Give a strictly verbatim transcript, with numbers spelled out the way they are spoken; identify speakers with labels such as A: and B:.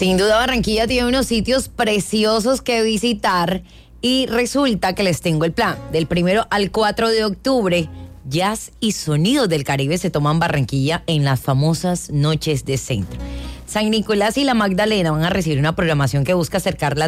A: Sin duda Barranquilla tiene unos sitios preciosos que visitar y resulta que les tengo el plan. Del primero al cuatro de octubre, jazz y sonidos del Caribe se toman Barranquilla en las famosas noches de centro. San Nicolás y la Magdalena van a recibir una programación que busca acercar la